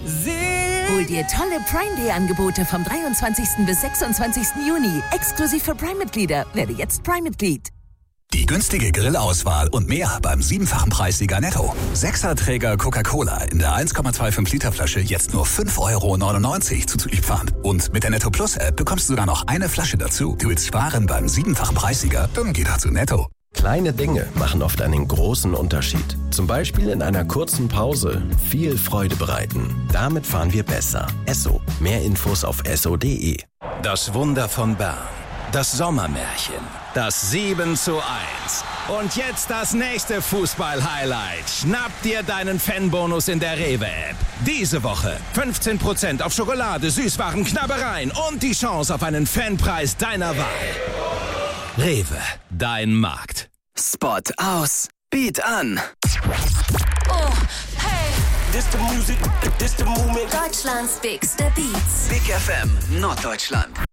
Hol dir tolle Prime Day Angebote vom 23. bis 26. Juni. Exklusiv für Prime-Mitglieder. Werde jetzt Prime-Mitglied. Die günstige Grillauswahl und mehr beim 7-fachen Preissieger Netto. 6er-Träger Coca-Cola in der 1,25 Liter Flasche jetzt nur 5,99 € zuzüglich Pfand. Und mit der Netto Plus App bekommst du sogar noch eine Flasche dazu. Du willst sparen beim 7-fachen Preissieger? Dann geh doch zu Netto. Kleine Dinge machen oft einen großen Unterschied. Zum Beispiel in einer kurzen Pause viel Freude bereiten. Damit fahren wir besser. Esso. Mehr Infos auf esso.de. Das Wunder von Bern. Das Sommermärchen. Das 7:1. Und jetzt das nächste Fußball-Highlight. Schnapp dir deinen Fanbonus in der Rewe-App. Diese Woche 15% auf Schokolade, Süßwaren, Knabbereien und die Chance auf einen Fanpreis deiner Wahl. Rewe, dein Markt. Spot aus. Beat an. Oh, hey. This the music, this the movement. Deutschlands bigste Beats. Big FM, Norddeutschland.